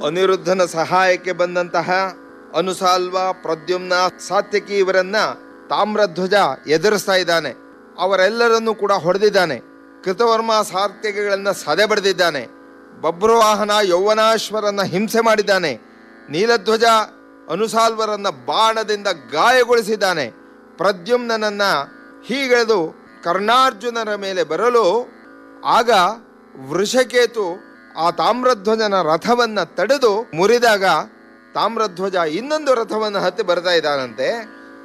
ಅನಿರುದ್ಧನ ಸಹಾಯಕ್ಕೆ ಬಂದಂತಹ ಅನುಸಾಲ್ವ, ಪ್ರದ್ಯುಮ್ನ, ಸಾತ್ಯಕಿ ಇವರನ್ನ ತಾಮ್ರಧ್ವಜ ಎದುರಿಸ್ತಾ ಇದ್ದಾನೆ. ಅವರೆಲ್ಲರನ್ನೂ ಕೂಡ ಹೊಡೆದಿದ್ದಾನೆ. ಕೃತವರ್ಮ ಸಾತ್ಯಕಿಗಳನ್ನ ಸದೆ ಬಡಿದಿದ್ದಾನೆ. ಬಭ್ರುವಾಹನ ಯೌವನಾಶ್ವರನ್ನ ಹಿಂಸೆ ಮಾಡಿದ್ದಾನೆ. ನೀಲಧ್ವಜ ಅನುಸಾಲ್ವರನ್ನ ಬಾಣದಿಂದ ಗಾಯಗೊಳಿಸಿದ್ದಾನೆ. ಪ್ರದ್ಯುಮ್ನನ್ನ ಹೀಗೆಳೆದು ಕರ್ಣಾರ್ಜುನರ ಮೇಲೆ ಬರಲು ಆಗ ವೃಷಕೇತು ಆ ತಾಮ್ರಧ್ವಜನ ರಥವನ್ನ ತಡೆದು ಮುರಿದಾಗ ತಾಮ್ರಧ್ವಜ ಇನ್ನೊಂದು ರಥವನ್ನು ಹತ್ತಿ ಬರ್ತಾ ಇದ್ದಾನಂತೆ.